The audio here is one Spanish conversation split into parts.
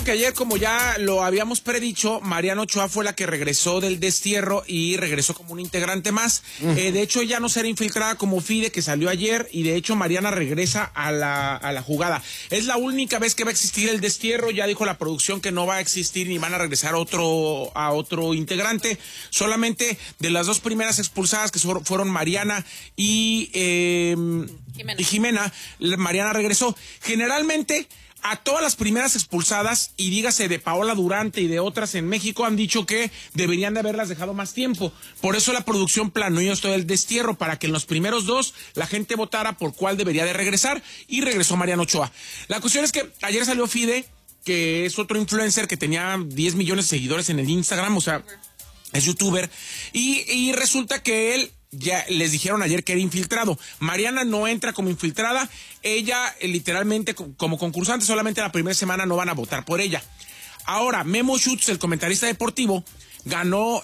Que ayer, como ya lo habíamos predicho, Mariana Ochoa fue la que regresó del destierro y regresó como un integrante más. De hecho, ya no será infiltrada como Fide, que salió ayer, y de hecho Mariana regresa a la jugada. Es la única vez que va a existir el destierro. Ya dijo la producción que no va a existir ni van a regresar a otro integrante. Solamente de las dos primeras expulsadas, que fueron Mariana y Jimena, Mariana regresó. Generalmente, a todas las primeras expulsadas, y dígase de Paola Durante y de otras en México, han dicho que deberían de haberlas dejado más tiempo. Por eso la producción planeó esto del destierro, para que en los primeros dos la gente votara por cuál debería de regresar, y regresó Mariana Ochoa. La cuestión es que ayer salió Fide, que es otro influencer que tenía 10 millones de seguidores en el Instagram, o sea, es youtuber, y resulta que él, ya les dijeron ayer que era infiltrado. Mariana no entra como infiltrada. Ella, literalmente, como concursante, solamente la primera semana no van a votar por ella. Ahora, Memo Schutz, el comentarista deportivo, ganó,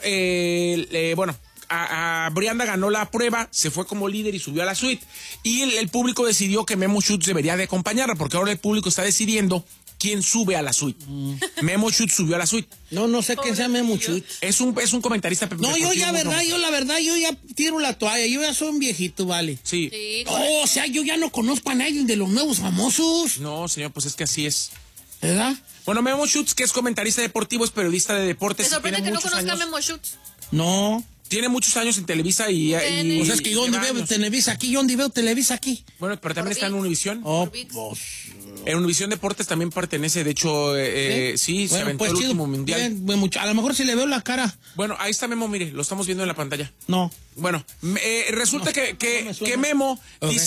a Brianda ganó la prueba, se fue como líder y subió a la suite. Y el público decidió que Memo Schutz debería de acompañarla, porque ahora el público está decidiendo quién sube a la suite. Memo Schutz subió a la suite. No sé quién sea Memo Schutz. Es un comentarista. No, yo ya tiro la toalla. Yo ya soy un viejito, vale. Sí. Oh, o sea, yo ya no conozco a nadie de los nuevos famosos. No, señor, pues es que así es. ¿Verdad? Bueno, Memo Schutz, que es comentarista deportivo, es periodista de deportes. ¿Te sorprende que no conozca a años. Memo Schutz? No. Tiene muchos años en Televisa y O sea, es que yo donde veo Televisa aquí, Bueno, pero también está en Univisión. Oh, pues. En Univisión Deportes también pertenece, de hecho, sí, se bueno, aventó pues el chido. último mundial. Bien, a lo mejor si le veo la cara. Bueno, ahí está Memo, mire, lo estamos viendo en la pantalla. No. Bueno, resulta no me suena. que Memo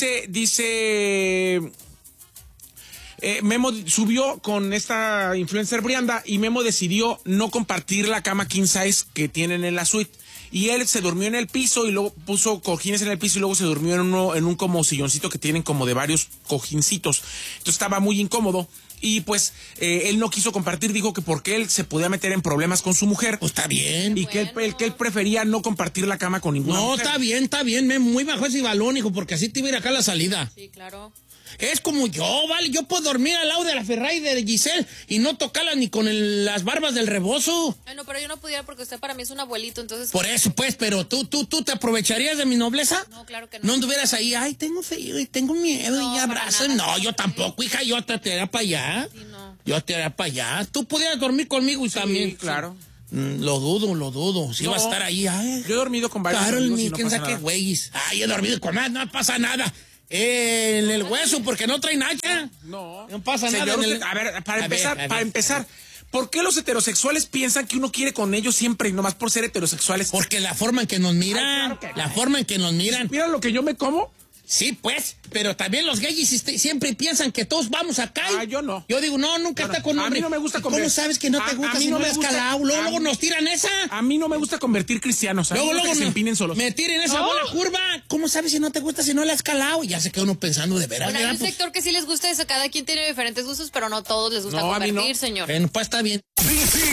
dice Memo subió con esta influencer Brianda, y Memo decidió no compartir la cama king size que tienen en la suite. Y él se durmió en el piso y luego puso cojines en el piso y luego se durmió en un como silloncito que tienen como de varios cojincitos. Entonces estaba muy incómodo. Y pues él no quiso compartir, dijo que porque él se podía meter en problemas con su mujer. Pues está bien. Y que él prefería no compartir la cama con ninguna mujer. No, está bien, Memo, muy bajo ese balón, hijo, porque así te iba a ir acá la salida. Sí, claro. Es como yo, vale, yo puedo dormir al lado de la Ferrari de Giselle y no tocarla ni con las barbas del rebozo. Ay, no, pero yo no pudiera porque usted para mí es un abuelito, entonces... Por eso, pues, pero ¿tú te aprovecharías de mi nobleza? No, claro que no. No anduvieras ahí, ay, tengo frío y tengo miedo No, y abrazo. No, yo tampoco, hija, yo te haré para allá. Sí, no. Yo te haré para allá. Tú pudieras dormir conmigo y también. Sí, claro. Lo dudo. Si No, vas a estar ahí, ay. Yo he dormido con varios Claro, amigos ni y no quién pasa sabe qué nada. güeyes. Ay, he dormido con más, no pasa nada. En el hueso, porque no trae nacha. No pasa Señor, nada. usted, a ver, para empezar, ¿por qué los heterosexuales piensan que uno quiere con ellos siempre y nomás por ser heterosexuales? Porque la forma en que nos miran, Mira lo que yo me como. Sí, pues, pero también los gays siempre piensan que todos vamos acá. Yo no. Yo digo, no, nunca está con hombre. A mí no me gusta ¿Cómo sabes que no te gusta si no le has calado? Luego nos tiran esa. A mí no me gusta convertir cristianos. Luego se empinen solos. Me tiren esa bola curva. ¿Cómo sabes si no te gusta si no le has calado? Y ya se queda uno pensando de veras. Bueno, hay un sector que sí les gusta eso. Cada quien tiene diferentes gustos, pero no todos les gusta convertir, señor. Bueno, pues está bien.